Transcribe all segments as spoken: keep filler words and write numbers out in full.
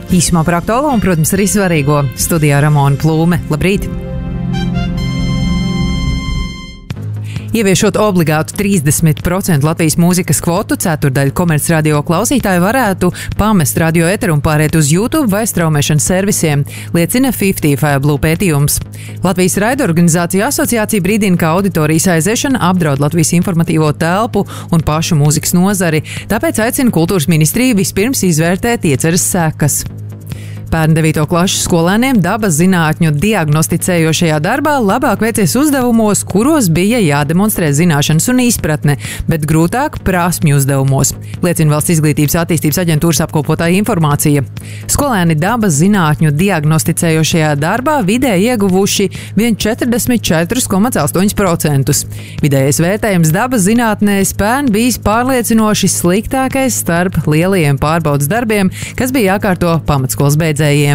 Īsumā par aktuālo un, protams, arī svarīgo. Studijā Ramona Plūme. Labrīt! Ieviešot obligātu trīsdesmit procentu Latvijas mūzikas kvotu, ceturdaļa komercradio klausītāji varētu pamest radio eteru un pāriet uz YouTube vai straumēšanas servisiem, liecina fifty-five Blue pētījums. Latvijas raidorganizāciju asociācija brīdina, ka auditorijas aiziešana apdraud Latvijas informatīvo telpu un pašu mūzikas nozari, tāpēc aicina kultūras ministriju vispirms izvērtēt ieceres sekas. Pērn devīto klašu skolēniem dabas zinātņu diagnosticējošajā darbā labāk veicies uzdevumos, kuros bija jādemonstrē zināšanas un izpratne, bet grūtāk prasmju uzdevumos, liecina Valsts izglītības attīstības aģentūras apkopotā informācija. Skolēni dabas zinātņu diagnosticējošajā darbā vidēji ieguvuši vien četrdesmit četri komats astoņi procenti. Vidējais vērtējums dabas zinātnēs pērn bijis pārliecinoši sliktākais starp lielajiem pārbaudas darbiem, kas bija jākārto pamatskolas beidzējiem.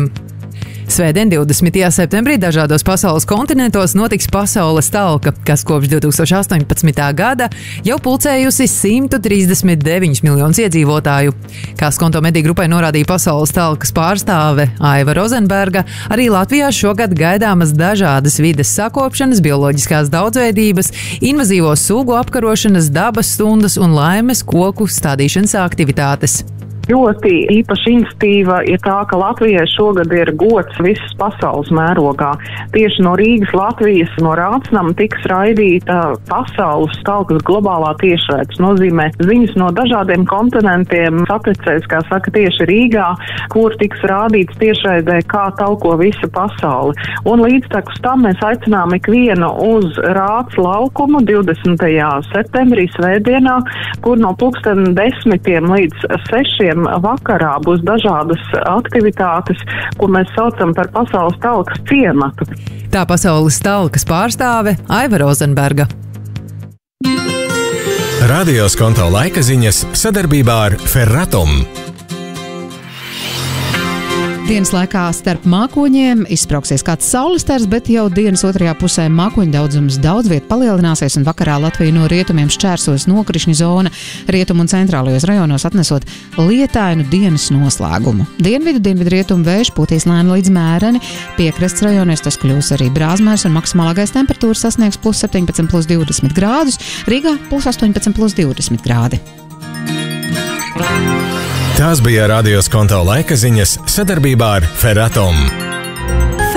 Svētdien, divdesmitajā septembrī, dažādos pasaules kontinentos notiks pasaules talka, kas kopš divi tūkstoši astoņpadsmitā gada jau pulcējusi simt trīsdesmit deviņus miljonus iedzīvotāju. Kā Skonto mediju grupai norādīja pasaules talkas pārstāve Aiva Rozenberga, arī Latvijā šogad gaidāmas dažādas vides sakopšanas, bioloģiskās daudzveidības, invazīvo sugu apkarošanas, dabas stundas un laimes koku stādīšanas aktivitātes. Ļoti īpaša iniciatīva ir tā, ka Latvijai šogad ir gods visas pasaules mērogā. Tieši no Rīgas, Latvijas, no Rācnama tiks raidīta pasaules talkas globālā tiešraides. Nozīmē ziņas no dažādiem kontinentiem satricēs, kā saka, tieši Rīgā, kur tiks rādīts tiešraidē, kā talko visa pasauli. Un līdztekus tam mēs aicinām ikvienu uz Rāc laukumu divdesmitajā septembrī svētdienā, kur no pulksten desmitiem līdz sešiem vakarā būs dažādas aktivitātes, ko mēs saucam par pasaules talkas ciematu. Tā pasaules talkas pārstāve Aiva Rozenberga. Radio Skonto laika ziņas sadarbībā ar Ferratum. Dienas laikā starp mākoņiem izsprauksies kāds saules stars, bet jau dienas otrajā pusē mākoņu daudzums daudz viet palielināsies un vakarā Latviju no rietumiem šķērsos nokrišņu zona, rietumu un centrālajos rajonos atnesot lietainu dienas noslēgumu. Dienvidu, dienvidu rietumu vējš pūtīs lēni līdz mēreni, piekrasts rajonos tas kļūs arī brāzmērs un maksimālākais temperatūra sasniegs plus septiņpadsmit, plus divdesmit grādus, Rīgā plus astoņpadsmit, plus divdesmit grādi. Tās bija Radio Skonto laika ziņas sadarbībā ar Ferratum.